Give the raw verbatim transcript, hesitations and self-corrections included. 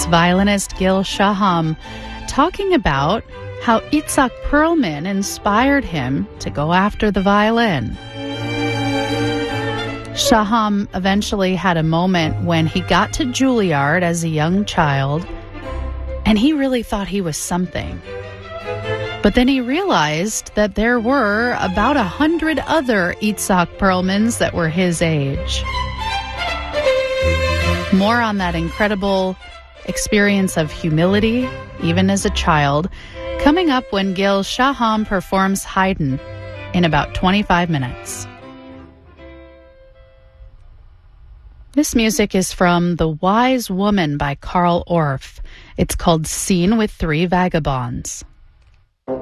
violinist Gil Shaham talking about how Itzhak Perlman inspired him to go after the violin. Shaham eventually had a moment when he got to Juilliard as a young child, and he really thought he was something. But then he realized that there were about a hundred other Itzhak Perlmans that were his age. More on that incredible experience of humility, even as a child, coming up when Gil Shaham performs Haydn in about twenty-five minutes. This music is from The Wise Woman by Carl Orff. It's called Scene with Three Vagabonds.